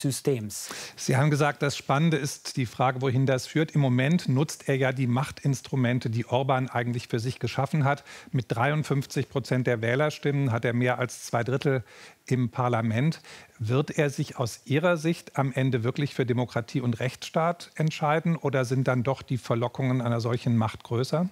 Systems. Sie haben gesagt, das Spannende ist die Frage, wohin das führt. Im Moment nutzt er ja die Machtinstrumente, die Orbán eigentlich für sich geschaffen hat. Mit 53% der Wählerstimmen hat er mehr als 2/3 im Parlament. Wird er sich aus Ihrer Sicht am Ende wirklich für Demokratie und Rechtsstaat entscheiden oder sind dann doch die Verlockungen einer solchen Macht größer?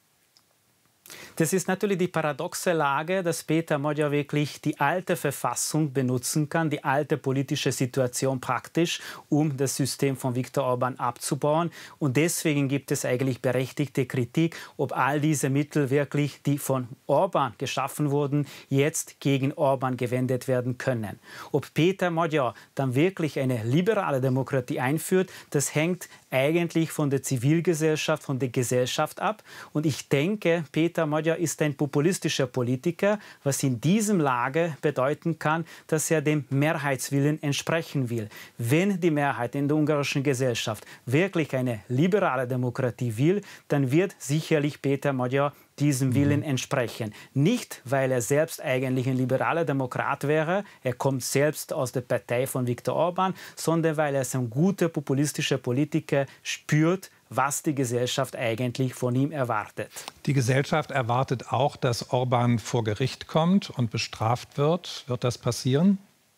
Das ist natürlich die paradoxe Lage, dass Peter Magyar wirklich die alte Verfassung benutzen kann, die alte politische Situation praktisch, um das System von Viktor Orbán abzubauen. Und deswegen gibt es eigentlich berechtigte Kritik, ob all diese Mittel wirklich, die von Orbán geschaffen wurden, jetzt gegen Orbán gewendet werden können. Ob Peter Magyar dann wirklich eine liberale Demokratie einführt, das hängt eigentlich von der Zivilgesellschaft, von der Gesellschaft ab. Und ich denke, Peter Magyar ist ein populistischer Politiker, was in diesem Lage bedeuten kann, dass er dem Mehrheitswillen entsprechen will. Wenn die Mehrheit in der ungarischen Gesellschaft wirklich eine liberale Demokratie will, dann wird sicherlich Peter Magyar diesem Willen entsprechen. Nicht, weil er selbst eigentlich ein liberaler Demokrat wäre, er kommt selbst aus der Partei von Viktor Orbán, sondern weil er als ein guter populistischer Politiker spürt, was die Gesellschaft eigentlich von ihm erwartet. Die Gesellschaft erwartet auch, dass Orbán vor Gericht kommt und bestraft wird. Wird das passieren?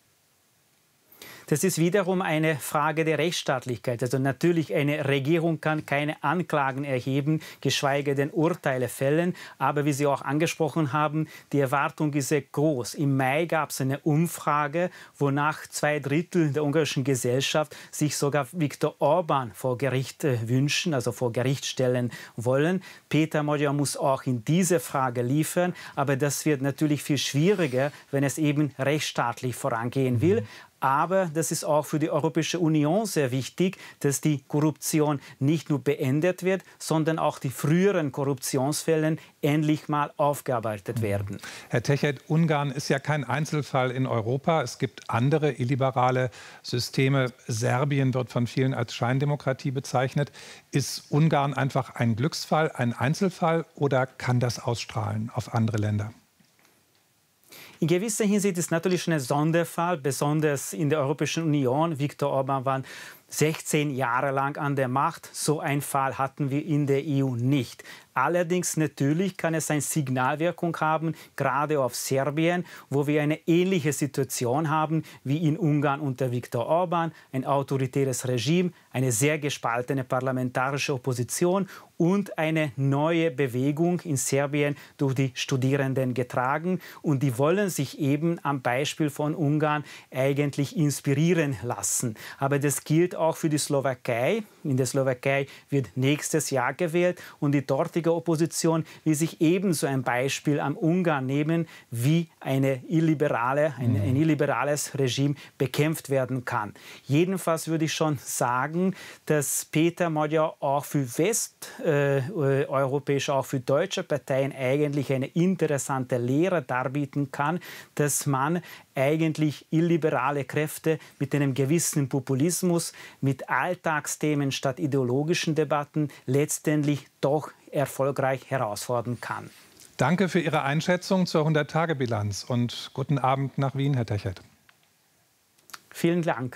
Das ist wiederum eine Frage der Rechtsstaatlichkeit. Also natürlich, eine Regierung kann keine Anklagen erheben, geschweige denn Urteile fällen. Aber wie Sie auch angesprochen haben, die Erwartung ist sehr groß. Im Mai gab es eine Umfrage, wonach 2/3 der ungarischen Gesellschaft sich sogar Viktor Orbán vor Gericht wünschen, also vor Gericht stellen wollen. Peter Magyar muss auch in diese Frage liefern. Aber das wird natürlich viel schwieriger, wenn es eben rechtsstaatlich vorangehen will. Aber das ist auch für die Europäische Union sehr wichtig, dass die Korruption nicht nur beendet wird, sondern auch die früheren Korruptionsfälle endlich mal aufgearbeitet werden. Herr Techet, Ungarn ist ja kein Einzelfall in Europa. Es gibt andere illiberale Systeme. Serbien wird von vielen als Scheindemokratie bezeichnet. Ist Ungarn einfach ein Glücksfall, ein Einzelfall oder kann das ausstrahlen auf andere Länder? In gewisser Hinsicht ist natürlich ein Sonderfall, besonders in der Europäischen Union. Viktor Orbán war 16 Jahre lang an der Macht. So einen Fall hatten wir in der EU nicht. Allerdings natürlich kann es eine Signalwirkung haben, gerade auf Serbien, wo wir eine ähnliche Situation haben wie in Ungarn unter Viktor Orbán, ein autoritäres Regime, eine sehr gespaltene parlamentarische Opposition und eine neue Bewegung in Serbien durch die Studierenden getragen. Und die wollen sich eben am Beispiel von Ungarn eigentlich inspirieren lassen. Aber das gilt auch für die Slowakei. In der Slowakei wird nächstes Jahr gewählt und die dortige Opposition will sich ebenso ein Beispiel am Ungarn nehmen, wie ein illiberales Regime bekämpft werden kann. Jedenfalls würde ich schon sagen, dass Peter Magyar auch für westeuropäische, auch für deutsche Parteien eigentlich eine interessante Lehre darbieten kann, dass man eigentlich illiberale Kräfte mit einem gewissen Populismus, mit Alltagsthemen statt ideologischen Debatten letztendlich doch erfolgreich herausfordern kann. Danke für Ihre Einschätzung zur 100-Tage-Bilanz und guten Abend nach Wien, Herr Techet. Vielen Dank.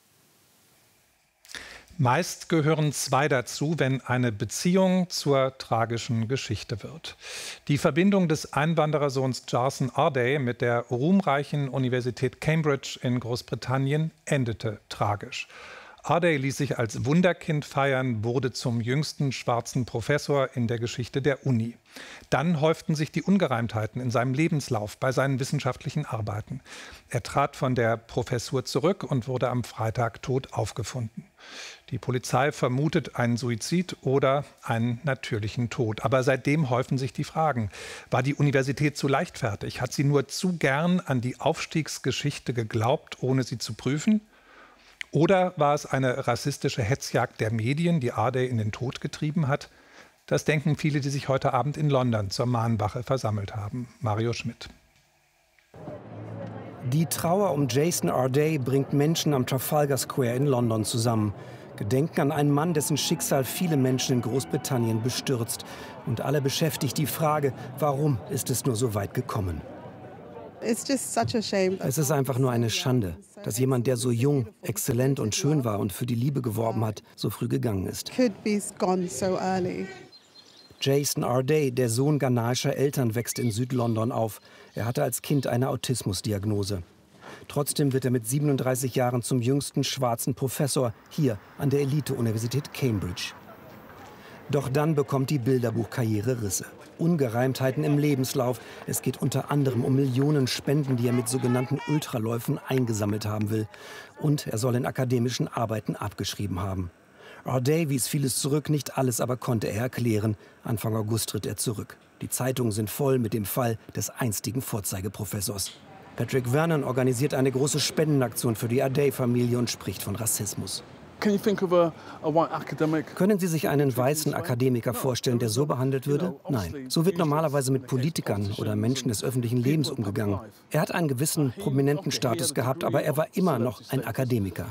Meist gehören zwei dazu, wenn eine Beziehung zur tragischen Geschichte wird. Die Verbindung des Einwanderersohns Jason Arday mit der ruhmreichen Universität Cambridge in Großbritannien endete tragisch. Arday ließ sich als Wunderkind feiern, wurde zum jüngsten schwarzen Professor in der Geschichte der Uni. Dann häuften sich die Ungereimtheiten in seinem Lebenslauf bei seinen wissenschaftlichen Arbeiten. Er trat von der Professur zurück und wurde am Freitag tot aufgefunden. Die Polizei vermutet einen Suizid oder einen natürlichen Tod. Aber seitdem häufen sich die Fragen. War die Universität zu leichtfertig? Hat sie nur zu gern an die Aufstiegsgeschichte geglaubt, ohne sie zu prüfen? Oder war es eine rassistische Hetzjagd der Medien, die Arday in den Tod getrieben hat? Das denken viele, die sich heute Abend in London zur Mahnwache versammelt haben. Mario Schmidt. Die Trauer um Jason Arday bringt Menschen am Trafalgar Square in London zusammen. Gedenken an einen Mann, dessen Schicksal viele Menschen in Großbritannien bestürzt. Und alle beschäftigt die Frage, warum ist es nur so weit gekommen? Es ist einfach nur eine Schande, dass jemand, der so jung, exzellent und schön war und für die Liebe geworben hat, so früh gegangen ist. Jason Arday, der Sohn ghanaischer Eltern, wächst in Südlondon auf. Er hatte als Kind eine Autismusdiagnose. Trotzdem wird er mit 37 Jahren zum jüngsten schwarzen Professor hier an der Elite-Universität Cambridge. Doch dann bekommt die Bilderbuchkarriere Risse. Ungereimtheiten im Lebenslauf. Es geht unter anderem um Millionen Spenden, die er mit sogenannten Ultraläufen eingesammelt haben will. Und er soll in akademischen Arbeiten abgeschrieben haben. Arday wies vieles zurück, nicht alles aber konnte er erklären. Anfang August tritt er zurück. Die Zeitungen sind voll mit dem Fall des einstigen Vorzeigeprofessors. Patrick Vernon organisiert eine große Spendenaktion für die Arday-Familie und spricht von Rassismus. Können Sie sich einen weißen Akademiker vorstellen, der so behandelt würde? Nein. So wird normalerweise mit Politikern oder Menschen des öffentlichen Lebens umgegangen. Er hat einen gewissen prominenten Status gehabt, aber er war immer noch ein Akademiker.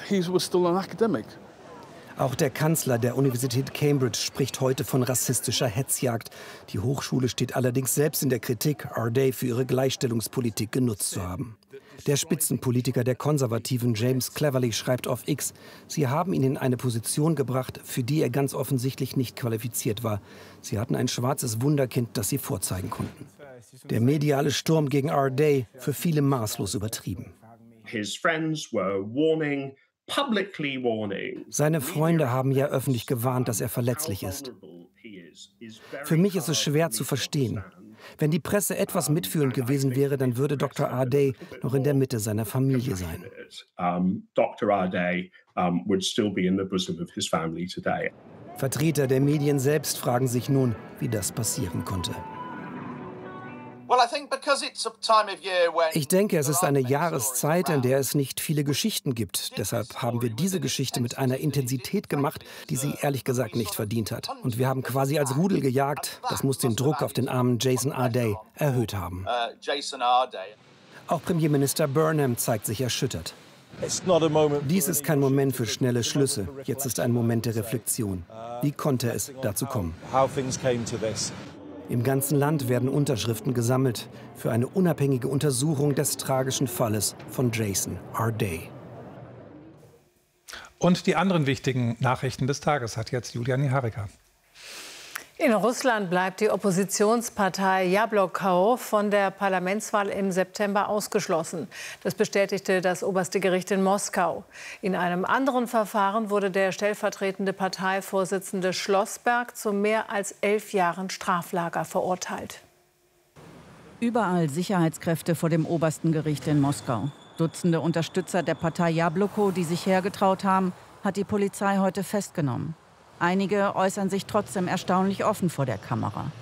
Auch der Kanzler der Universität Cambridge spricht heute von rassistischer Hetzjagd. Die Hochschule steht allerdings selbst in der Kritik, Arday für ihre Gleichstellungspolitik genutzt zu haben. Der Spitzenpolitiker der Konservativen James Cleverly schreibt auf X, sie haben ihn in eine Position gebracht, für die er ganz offensichtlich nicht qualifiziert war. Sie hatten ein schwarzes Wunderkind, das sie vorzeigen konnten. Der mediale Sturm gegen Arday für viele maßlos übertrieben. Seine Freunde haben ja öffentlich gewarnt, dass er verletzlich ist. Für mich ist es schwer zu verstehen. Wenn die Presse etwas mitfühlend gewesen wäre, dann würde Dr. Arday noch in der Mitte seiner Familie sein. Vertreter der Medien selbst fragen sich nun, wie das passieren konnte. Ich denke, es ist eine Jahreszeit, in der es nicht viele Geschichten gibt. Deshalb haben wir diese Geschichte mit einer Intensität gemacht, die sie ehrlich gesagt nicht verdient hat. Und wir haben quasi als Rudel gejagt. Das muss den Druck auf den armen Jason Arday erhöht haben. Auch Premierminister Burnham zeigt sich erschüttert. Dies ist kein Moment für schnelle Schlüsse. Jetzt ist ein Moment der Reflexion. Wie konnte es dazu kommen? Im ganzen Land werden Unterschriften gesammelt für eine unabhängige Untersuchung des tragischen Falles von Jason Arday. Und die anderen wichtigen Nachrichten des Tages hat jetzt Julia Niharika. In Russland bleibt die Oppositionspartei Jabloko von der Parlamentswahl im September ausgeschlossen. Das bestätigte das oberste Gericht in Moskau. In einem anderen Verfahren wurde der stellvertretende Parteivorsitzende Schlossberg zu mehr als 11 Jahren Straflager verurteilt. Überall Sicherheitskräfte vor dem obersten Gericht in Moskau. Dutzende Unterstützer der Partei Jabloko, die sich hergetraut haben, hat die Polizei heute festgenommen. Einige äußern sich trotzdem erstaunlich offen vor der Kamera.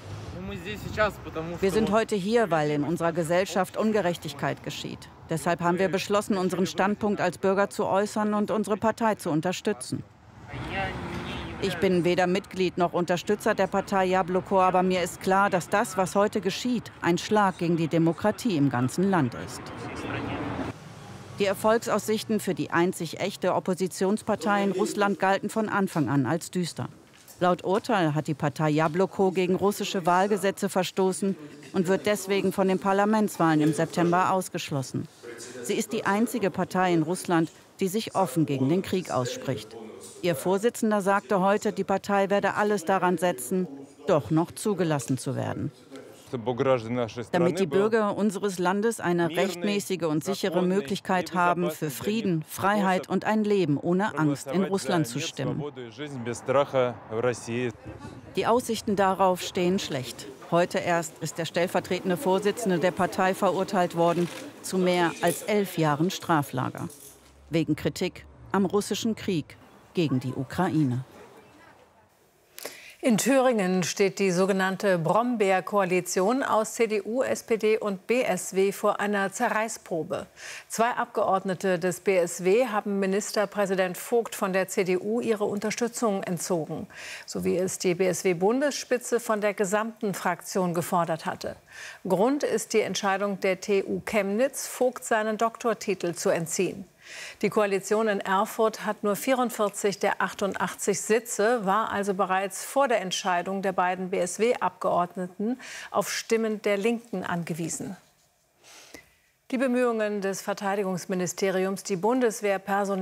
Wir sind heute hier, weil in unserer Gesellschaft Ungerechtigkeit geschieht. Deshalb haben wir beschlossen, unseren Standpunkt als Bürger zu äußern und unsere Partei zu unterstützen. Ich bin weder Mitglied noch Unterstützer der Partei Jabloko, aber mir ist klar, dass das, was heute geschieht, ein Schlag gegen die Demokratie im ganzen Land ist. Die Erfolgsaussichten für die einzig echte Oppositionspartei in Russland galten von Anfang an als düster. Laut Urteil hat die Partei Jabloko gegen russische Wahlgesetze verstoßen und wird deswegen von den Parlamentswahlen im September ausgeschlossen. Sie ist die einzige Partei in Russland, die sich offen gegen den Krieg ausspricht. Ihr Vorsitzender sagte heute, die Partei werde alles daran setzen, doch noch zugelassen zu werden. Damit die Bürger unseres Landes eine rechtmäßige und sichere Möglichkeit haben, für Frieden, Freiheit und ein Leben ohne Angst in Russland zu stimmen. Die Aussichten darauf stehen schlecht. Heute erst ist der stellvertretende Vorsitzende der Partei verurteilt worden zu mehr als 11 Jahren Straflager. Wegen Kritik am russischen Krieg gegen die Ukraine. In Thüringen steht die sogenannte Brombeer-Koalition aus CDU, SPD und BSW vor einer Zerreißprobe. 2 Abgeordnete des BSW haben Ministerpräsident Vogt von der CDU ihre Unterstützung entzogen, so wie es die BSW-Bundesspitze von der gesamten Fraktion gefordert hatte. Grund ist die Entscheidung der TU Chemnitz, Vogt seinen Doktortitel zu entziehen. Die Koalition in Erfurt hat nur 44 der 88 Sitze, war also bereits vor der Entscheidung der beiden BSW-Abgeordneten auf Stimmen der Linken angewiesen. Die Bemühungen des Verteidigungsministeriums, die Bundeswehr personell